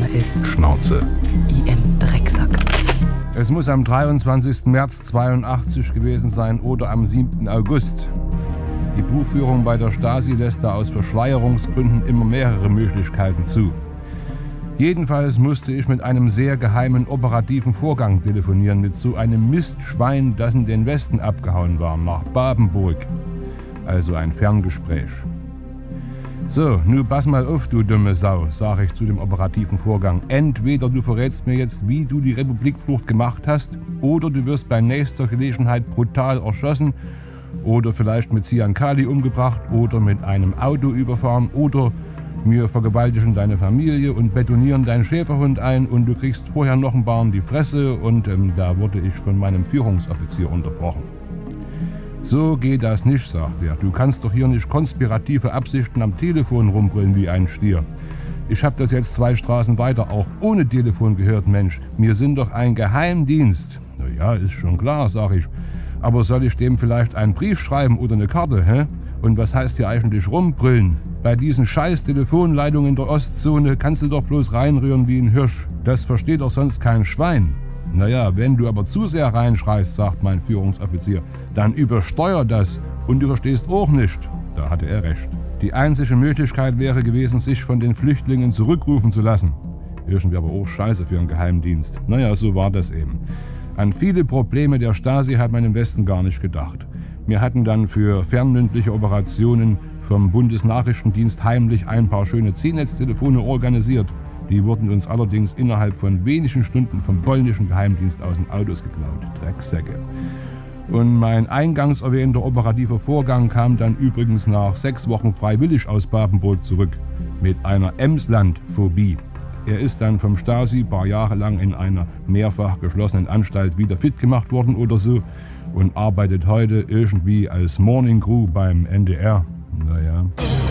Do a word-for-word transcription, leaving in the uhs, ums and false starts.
ist Schnauze. I M Drecksack. Es muss am dreiundzwanzigsten März zweiundachtzig gewesen sein oder am siebten August. Die Buchführung bei der Stasi lässt da aus Verschleierungsgründen immer mehrere Möglichkeiten zu. Jedenfalls musste ich mit einem sehr geheimen operativen Vorgang telefonieren, mit so einem Mistschwein, das in den Westen abgehauen war, nach Babenburg. Also ein Ferngespräch. So, nun pass mal auf, du dumme Sau, sage ich zu dem operativen Vorgang. Entweder du verrätst mir jetzt, wie du die Republikflucht gemacht hast, oder du wirst bei nächster Gelegenheit brutal erschossen, oder vielleicht mit Cyankali umgebracht, oder mit einem Auto überfahren, oder wir vergewaltigen deine Familie und betonieren deinen Schäferhund ein und du kriegst vorher noch ein paar in die Fresse und ähm, da wurde ich von meinem Führungsoffizier unterbrochen. So geht das nicht, sagt er. Du kannst doch hier nicht konspirative Absichten am Telefon rumbrüllen wie ein Stier. Ich habe das jetzt zwei Straßen weiter auch ohne Telefon gehört, Mensch. Wir sind doch ein Geheimdienst. Na ja, ist schon klar, sag ich. Aber soll ich dem vielleicht einen Brief schreiben oder eine Karte, hä? Und was heißt hier eigentlich rumbrüllen? Bei diesen scheiß Telefonleitungen in der Ostzone kannst du doch bloß reinrühren wie ein Hirsch. Das versteht doch sonst kein Schwein. Naja, wenn du aber zu sehr reinschreist, sagt mein Führungsoffizier, dann übersteuer das und du verstehst auch nicht. Da hatte er recht. Die einzige Möglichkeit wäre gewesen, sich von den Flüchtlingen zurückrufen zu lassen. Irgendwie aber auch scheiße für einen Geheimdienst. Naja, so war das eben. An viele Probleme der Stasi hat man im Westen gar nicht gedacht. Wir hatten dann für fernmündliche Operationen vom Bundesnachrichtendienst heimlich ein paar schöne C-Netz-Telefone organisiert. Die wurden uns allerdings innerhalb von wenigen Stunden vom polnischen Geheimdienst aus den Autos geklaut. Drecksäcke. Und mein eingangs erwähnter operativer Vorgang kam dann übrigens nach sechs Wochen freiwillig aus Babenburg zurück. Mit einer Emsland-Phobie. Er ist dann vom Stasi ein paar Jahre lang in einer mehrfach geschlossenen Anstalt wieder fit gemacht worden oder so und arbeitet heute irgendwie als Morning Crew beim N D R. Naja.